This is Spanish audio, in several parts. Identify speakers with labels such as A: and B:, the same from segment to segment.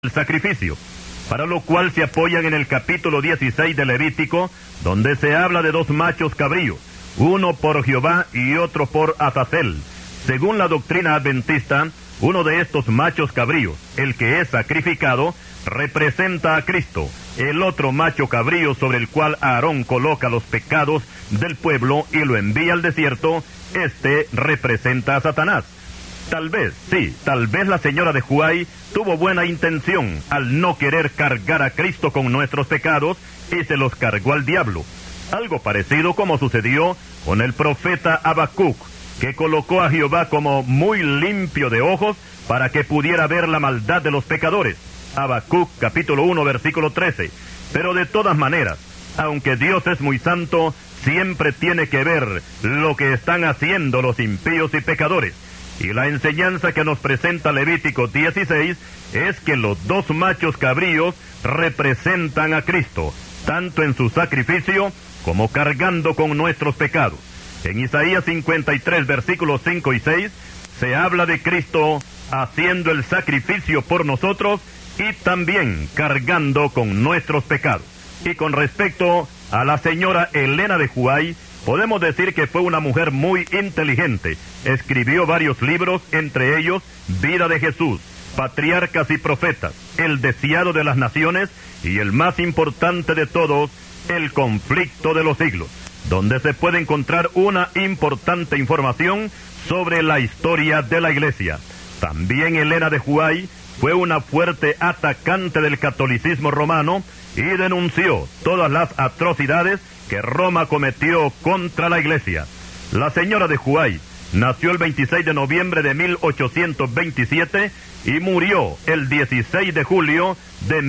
A: el sacrificio, para lo cual se apoyan en el capítulo 16 de Levítico, donde se habla de 2 machos cabríos, uno por Jehová y otro por Azazel. Según la doctrina adventista, uno de estos machos cabríos, el que es sacrificado, representa a Cristo. El otro macho cabrío sobre el cual Aarón coloca los pecados del pueblo y lo envía al desierto, este representa a Satanás. Tal vez la señora de Huay tuvo buena intención al no querer cargar a Cristo con nuestros pecados y se los cargó al diablo. Algo parecido como sucedió con el profeta Habacuc, que colocó a Jehová como muy limpio de ojos para que pudiera ver la maldad de los pecadores. Habacuc capítulo 1 versículo 13. Pero de todas maneras, aunque Dios es muy santo, siempre tiene que ver lo que están haciendo los impíos y pecadores. Y la enseñanza que nos presenta Levítico 16 es que los 2 machos cabríos representan a Cristo, tanto en su sacrificio como cargando con nuestros pecados. En Isaías 53 versículos 5 y 6 se habla de Cristo haciendo el sacrificio por nosotros y también cargando con nuestros pecados. Y con respecto a la señora Elena de Huay, podemos decir que fue una mujer muy inteligente. Escribió varios libros, entre ellos Vida de Jesús, Patriarcas y Profetas, El Deseado de las Naciones y el más importante de todos, El Conflicto de los Siglos, donde se puede encontrar una importante información sobre la historia de la Iglesia. También Elena de Huay fue una fuerte atacante del catolicismo romano y denunció todas las atrocidades que Roma cometió contra la Iglesia. La señora de Huay nació el 26 de noviembre de 1827 y murió el 16 de julio de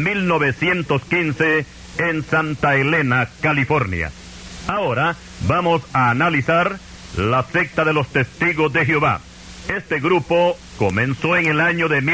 A: 1915 en Santa Elena, California. Ahora vamos a analizar la secta de los Testigos de Jehová. Este grupo comenzó en el año de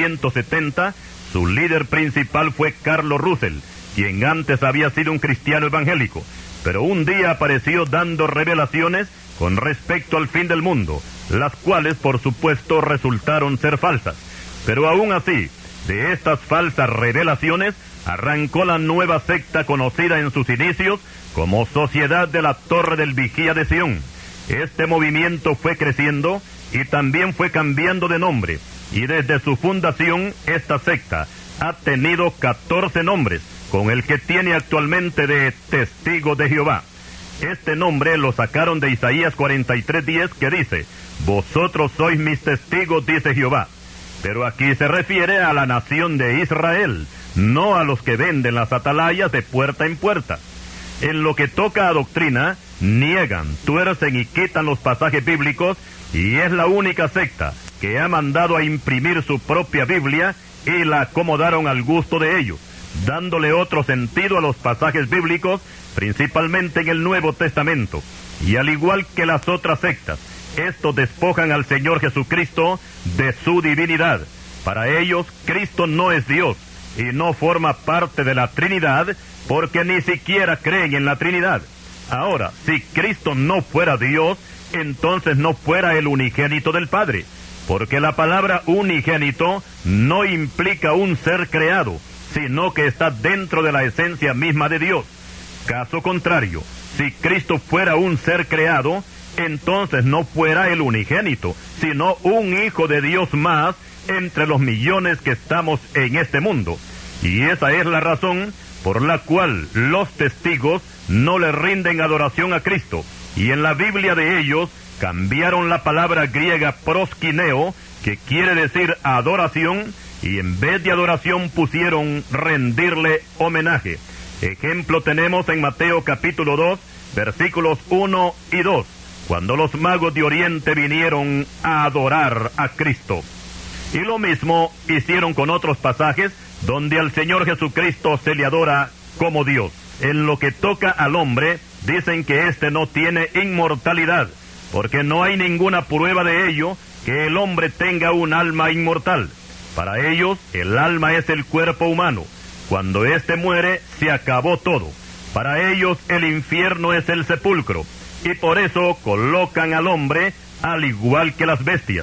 A: 1870. Su líder principal fue Carlos Russell, quien antes había sido un cristiano evangélico, pero un día apareció dando revelaciones con respecto al fin del mundo, las cuales por supuesto resultaron ser falsas. Pero aún así, de estas falsas revelaciones arrancó la nueva secta conocida en sus inicios como Sociedad de la Torre del Vigía de Sión. Este movimiento fue creciendo y también fue cambiando de nombre, y desde su fundación esta secta ha tenido 14 nombres, con el que tiene actualmente de Testigos de Jehová. Este nombre lo sacaron de Isaías 43:10, que dice: vosotros sois mis testigos, dice Jehová. Pero aquí se refiere a la nación de Israel, no a los que venden las atalayas de puerta en puerta. En lo que toca a doctrina, niegan, tuercen y quitan los pasajes bíblicos, y es la única secta que ha mandado a imprimir su propia Biblia y la acomodaron al gusto de ellos, dándole otro sentido a los pasajes bíblicos, principalmente en el Nuevo Testamento. Y al igual que las otras sectas, estos despojan al Señor Jesucristo de su divinidad. Para ellos, Cristo no es Dios y no forma parte de la Trinidad, porque ni siquiera creen en la Trinidad. Ahora, si Cristo no fuera Dios, entonces no fuera el unigénito del Padre, porque la palabra unigénito no implica un ser creado, sino que está dentro de la esencia misma de Dios. Caso contrario, si Cristo fuera un ser creado, entonces no fuera el unigénito, sino un hijo de Dios más entre los millones que estamos en este mundo. Y esa es la razón por la cual los testigos no le rinden adoración a Cristo. Y en la Biblia de ellos cambiaron la palabra griega proskineo, que quiere decir adoración, y en vez de adoración pusieron rendirle homenaje. Ejemplo tenemos en Mateo capítulo 2, versículos 1 y 2, cuando los magos de Oriente vinieron a adorar a Cristo. Y lo mismo hicieron con otros pasajes donde al Señor Jesucristo se le adora como Dios. En lo que toca al hombre, dicen que éste no tiene inmortalidad, porque no hay ninguna prueba de ello que el hombre tenga un alma inmortal. Para ellos, el alma es el cuerpo humano. Cuando éste muere, se acabó todo. Para ellos, el infierno es el sepulcro, y por eso colocan al hombre al igual que las bestias.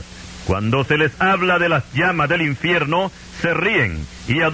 A: Cuando se les habla de las llamas del infierno, se ríen y